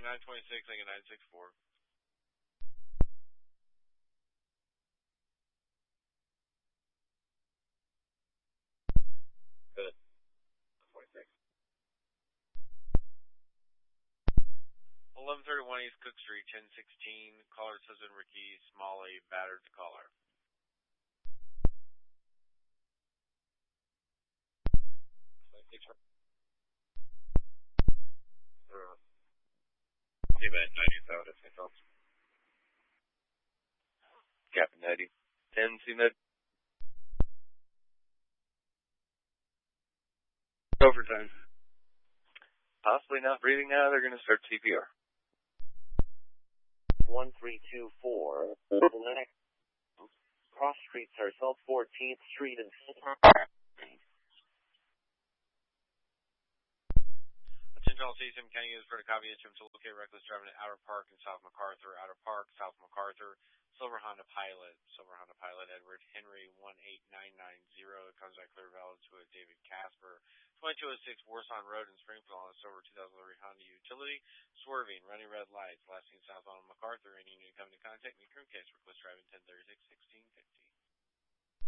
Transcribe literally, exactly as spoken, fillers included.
nine twenty-six, Lincoln nine six four. Good. twenty-six. eleven thirty-one East Cook Street, ten sixteen. Caller's husband Ricky Smalley battered the caller. twenty-six. Uh, C M A ninety-seven at Saint Phillips. Captain ninety. ten C M A. Overtime. Possibly not breathing now. They're going to start C P R. one three two four. Atlantic. Cross streets are South fourteenth Street and Attention all C S M County users for the copy instrument to locate reckless driving at Outer Park and South MacArthur. Outer Park, South MacArthur. Silver Honda Pilot. Silver Honda Pilot Edward Henry one eight nine nine zero. It comes back clear valid to a David Casper. twenty-two oh six Warsaw Road in Springfield on a silver two thousand three Honda Utility. Swerving, running red lights. Last seen southbound on MacArthur. Any unit coming to contact me. Current case reckless driving ten thirty-six sixteen fifty.